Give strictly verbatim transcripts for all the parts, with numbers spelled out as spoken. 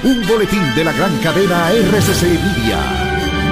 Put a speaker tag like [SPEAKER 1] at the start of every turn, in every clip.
[SPEAKER 1] Un boletín de la gran cadena R C C Media.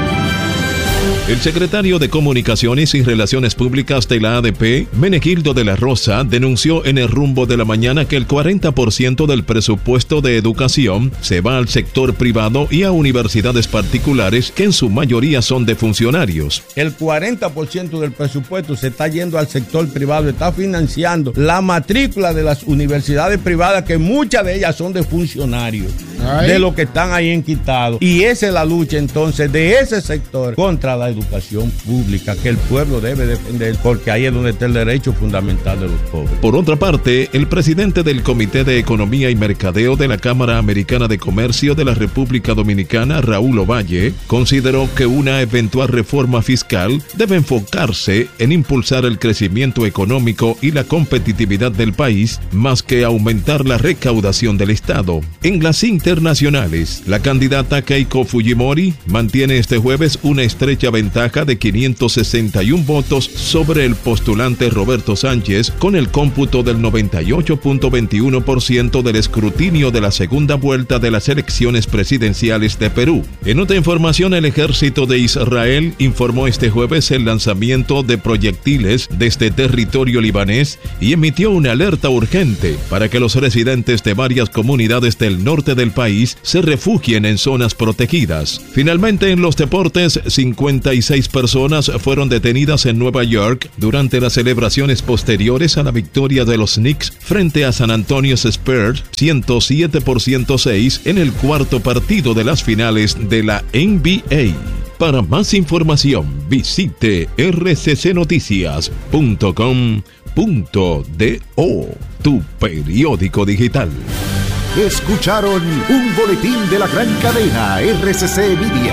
[SPEAKER 2] El secretario de Comunicaciones y Relaciones Públicas de la A D P, Menegildo de la Rosa, denunció en el Rumbo de la Mañana que el cuarenta por ciento del presupuesto de educación se va al sector privado y a universidades particulares que en su mayoría son de funcionarios.
[SPEAKER 3] El cuarenta por ciento del presupuesto se está yendo al sector privado, está financiando la matrícula de las universidades privadas, que muchas de ellas son de funcionarios, Ay. de los que están ahí enquitados. Y esa es la lucha entonces de ese sector contra la educación pública, que el pueblo debe defender, porque ahí es donde está el derecho fundamental de los pobres.
[SPEAKER 2] Por otra parte, el presidente del Comité de Economía y Mercadeo de la Cámara Americana de Comercio de la República Dominicana, Raúl Ovalle, consideró que una eventual reforma fiscal debe enfocarse en impulsar el crecimiento económico y la competitividad del país, más que aumentar la recaudación del Estado. En las internacionales, la candidata Keiko Fujimori mantiene este jueves una estrecha ventaja de quinientos sesenta y uno votos sobre el postulante Roberto Sánchez, con el cómputo del noventa y ocho punto veintiuno por ciento del escrutinio de la segunda vuelta de las elecciones presidenciales de Perú. En otra información, el ejército de Israel informó este jueves el lanzamiento de proyectiles desde territorio libanés y emitió una alerta urgente para que los residentes de varias comunidades del norte del país se refugien en zonas protegidas. Finalmente, en los deportes, cincuenta y seis personas fueron detenidas en Nueva York durante las celebraciones posteriores a la victoria de los Knicks frente a San Antonio Spurs ciento siete por ciento seis en el cuarto partido de las finales de la N B A. Para más información, visite r c c noticias punto com punto do, tu periódico digital.
[SPEAKER 1] Escucharon un boletín de la gran cadena R C C Media.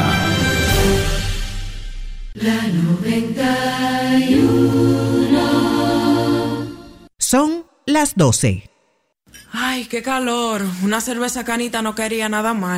[SPEAKER 4] La noventa y uno.
[SPEAKER 5] Son las doce.
[SPEAKER 6] Ay, qué calor. Una cerveza Canita no quería nada mal.